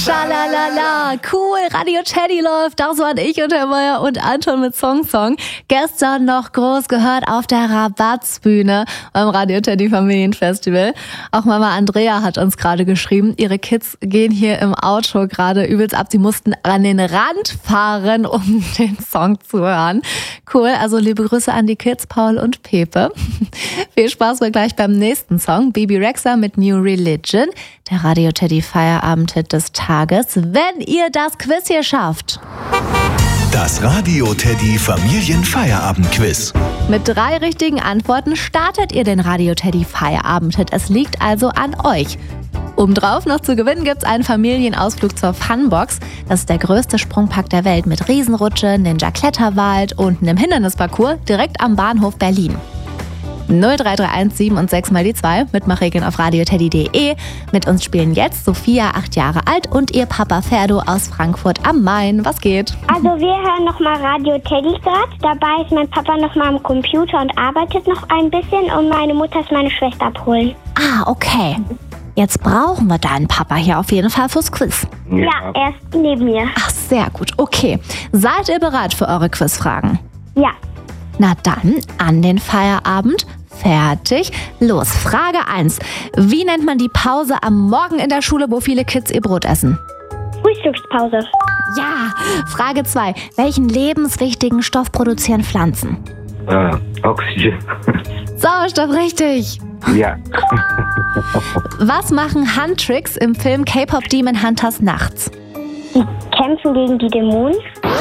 Schalalala, cool, Radio Teddy läuft, das waren ich und Herr Meier und Anton mit Song. Gestern noch groß gehört auf der Rabattsbühne beim Radio Teddy Familienfestival. Auch Mama Andrea hat uns gerade geschrieben, ihre Kids gehen hier im Auto gerade übelst ab. Sie mussten an den Rand fahren, um den Song zu hören. Cool, also liebe Grüße an die Kids, Paul und Pepe. Viel Spaß gleich beim nächsten Song, Bebe Rexha mit New Religion, der Radio Teddy Feierabend-Hit des Tages, wenn ihr das Quiz hier schafft. Das Radio Teddy Familienfeierabend-Quiz. Mit 3 richtigen Antworten startet ihr den Radio Teddy Feierabend-Hit. Es liegt also an euch. Obendrauf noch zu gewinnen gibt's einen Familienausflug zur Funbox. Das ist der größte Sprungpark der Welt mit Riesenrutsche, Ninja-Kletterwald und einem Hindernisparcours direkt am Bahnhof Berlin. 0331 7 und 6 mal die 2, Mitmachregeln auf radioteddy.de. Mit uns spielen jetzt Sophia, 8 Jahre alt, und ihr Papa Ferdo aus Frankfurt am Main. Was geht? Also wir hören nochmal Radio Teddy gerade. Dabei ist mein Papa nochmal am Computer und arbeitet noch ein bisschen und meine Mutter ist meine Schwester abholen. Ah, okay. Jetzt brauchen wir deinen Papa hier auf jeden Fall fürs Quiz. Ja, er ist neben mir. Ach, sehr gut. Okay. Seid ihr bereit für eure Quizfragen? Ja. Na dann, an den Feierabend. Fertig. Los, Frage 1. Wie nennt man die Pause am Morgen in der Schule, wo viele Kids ihr Brot essen? Frühstückspause. Ja. Frage 2. Welchen lebenswichtigen Stoff produzieren Pflanzen? Oxygen. Sauerstoff, richtig. Ja. Was machen Handtricks im Film K-Pop Demon Hunters nachts? Die kämpfen gegen die Dämonen.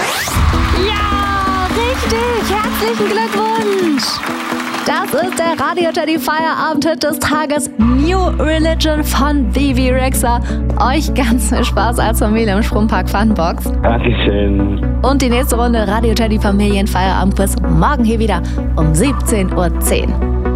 Ja, richtig. Herzlichen Glückwunsch. Das ist der Radio Teddy Feierabend-Hit des Tages, New Religion von Bebe Rexha. Euch ganz viel Spaß als Familie im Sprungpark Funbox. Dankeschön. Und die nächste Runde Radio Teddy Familien Feierabend-Quiz morgen hier wieder um 17:10 Uhr.